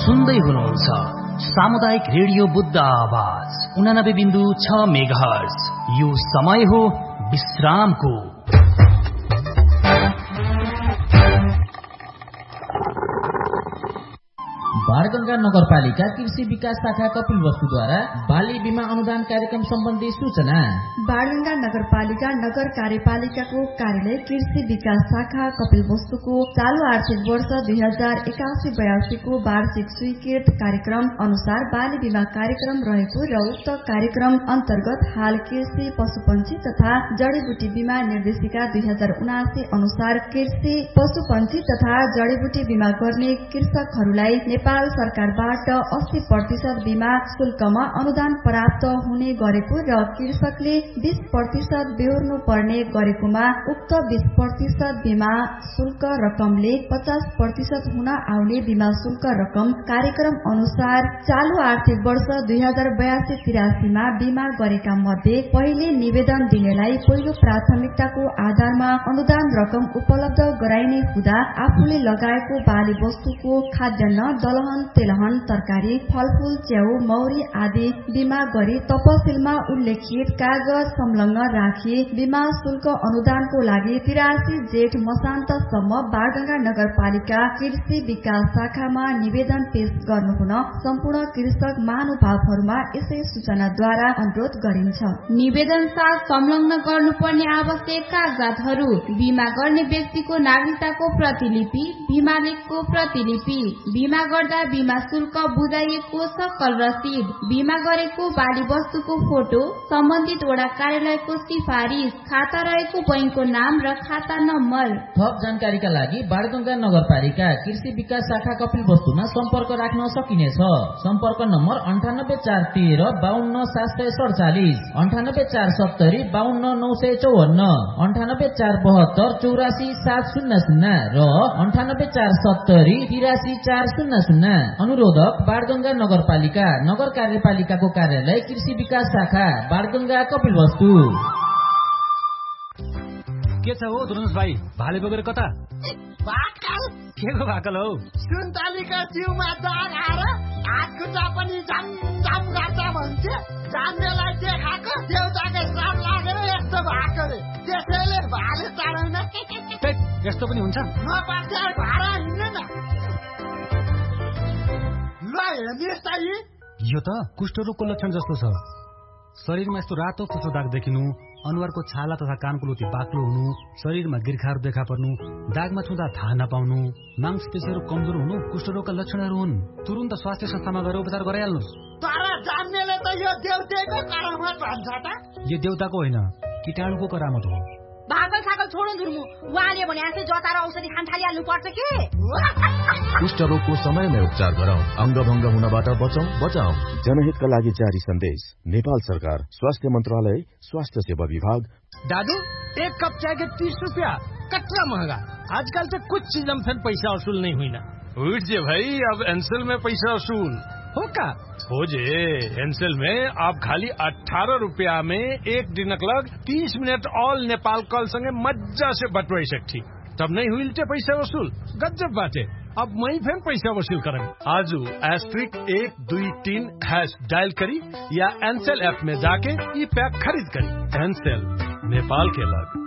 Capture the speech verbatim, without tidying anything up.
सुन्दै हुनुहुन्छ सामुदायिक रेडियो बुद्ध आवाज उनानब्बे बिन्दु छ मेगाहर्ज। यो समय हो विश्रामको। बाणगंगा नगरपालिका कृषि विकास शाखा कपिलवस्तुद्वारा बाली बीमा अनुदान कार्यक्रम सम्बन्धी सूचना। बाणगंगा नगरपालिका नगर कार्यपालिकाको कार्यालय कृषि विकास शाखा कपिलवस्तुको चालू आर्थिक वर्ष दुई हजार एकासी बयासीको वार्षिक स्वीकृत कार्यक्रम अनुसार बाली बीमा कार्यक्रम रहेको र उक्त कार्यक्रम अन्तर्गत हाल कृषि पशुपन्छी तथा जडीबुटी बीमा निर्देशिका दुई हजार उनासी अनुसार कृषि पशुपन्छी तथा जडीबुटी बीमा गर्ने कृषकहरूलाई नेपाल सरकारबाट अस्सी प्रतिशत बीमा शुल्कमा अनुदान प्राप्त हुने गरेको र कृषकले बीस प्रतिशत बेहोर्नु पर्ने गरेकोमा उक्त बीस प्रतिशत बीमा शुल्क रकमले पचास प्रतिशत हुन आउने बीमा शुल्क रकम कार्यक्रम अनुसार चालू आर्थिक वर्ष दुई हजार बयासी तिरासीमा बीमा गरेका मध्ये पहिले निवेदन दिनेलाई पहिलो प्राथमिकताको आधारमा अनुदान रकम उपलब्ध गराइने हुँदा आफूले लगाएको बाली वस्तुको खाद्यान्न दलहन तेलहन तरकारी फलफूल च्याउ मौरी आदि बीमा गरी तपसिलमा उल्लेखित कागज संलग्न राखी बीमा शुल्क अनुदानको लागि तिरासी जेठ मसान्तसम्म बाणगंगा नगरपालिका कृषि विकास शाखामा निवेदन पेश गर्नुहुन सम्पूर्ण कृषक महानुभावहरूमा यसै सूचनाद्वारा अनुरोध गरिन्छ। निवेदन साथ संलग्न गर्नुपर्ने आवश्यक कागजातहरू बीमा गर्ने व्यक्तिको नागरिकताको प्रतिलिपि, बीमा लेखको प्रतिलिपि, बीमा गर्दा बीमा शुल्क बुझाइएको सकल रसिद, बीमा गरेको बाली वस्तुको फोटो, सम्बन्धित वडा कार्यालयको सिफारिस, खाता रहेको बैंकको नाम र खाता नम्बर। थप जानकारीका लागि बाणगंगा नगरपालिका कृषि विकास शाखा कपिलवस्तुमा सम्पर्क राख्न सकिनेछ। सम्पर्क नम्बर अन्ठानब्बे चार तेह्र बाहन्न सात सय सडचालिस, अन्ठानब्बे चार सत्तरी बाहन्न नौ सय चौवन्न, अन्ठानब्बे चार बहत्तर चौरासी सात शून्य शून्य र अन्ठानब्बे चार सत्तरी तिरासी चार शून्य शून्य। अनुरोधक बाणगंगा नगरपालिका नगर कार्यपालिकाको कार्यालय कृषि विकास शाखा बाणगंगा कपिलवस्तु। के छ हो धुनुस भाइ, भाले बोकेर कता? भाकल के को भाकल हौ? सुन्तलीको जिउमा दाग आएर हात खुट्टा पनि झम झम गर्छ भन्छ। जान्नेलाई देखाएको देउताको श्राप लागेर यस्तो भएको रे, त्यसैले भाले चढाउन। यस्तो पनि हुन्छ? नपान्छ भाडा हिँड्नु न। ल हेर्नुहोस् त यी, यो त कुष्ठरोगको लक्षण जस्तो छ। शरीरमा यस्तो रातो खोसो दाग देखिनु, अनुहारको छाला तथा कानको लुती बाक्लो हुनु, शरीरमा गिर्खाहरू देखा पर्नु, दागमा छुँदा थाहा नपाउनु, मांसपेशीहरू कमजोर हुनु कुष्ठरोगका लक्षणहरू हुन्। तुरुन्त स्वास्थ्य संस्थामा गएर उपचार गराइहाल्नुहोस्। तर जान्नेले त यो देउतेको करामत भन्छ त। यो देउताको होइन, कीटाणुको करामत हो। भागल सागल छोड्नु धुर्मु, उहाँले भने जस्तै जतार औषधि खान थालिहाल्नु पर्छ के? कुष्ठरोगको समयमै उपचार गरौँ, अङ्गभङ्ग हुनबाट बचौं बचाऊ। जनहितका लागि जारी सन्देश, नेपाल सरकार, स्वास्थ्य मन्त्रालय, स्वास्थ्य सेवा विभाग। दादू, एक कप चाय के तीस रुपया, कतरा महंगा। आजकल तो कुछ चीज में फिर पैसा वसूल नहीं हुई ना। उठ जे भाई, अब एनसेल में पैसा वसूल हो का? हो जे, एनसेल में आप खाली अठारह रुपया में एक दिनक लग तीस मिनट ऑल नेपाल कॉल संगे मजा से बटवाई सकती। तब नहीं हुई पैसा वसूल, गजब बाटे। अब मैं फिर पैसा वसूल करेंगे। आजू एस्ट्रिक एक दुई तीन हैश डायल करी या एनसेल ऐप में जाके ये पैक खरीद करी। एनसेल, नेपाल के लग।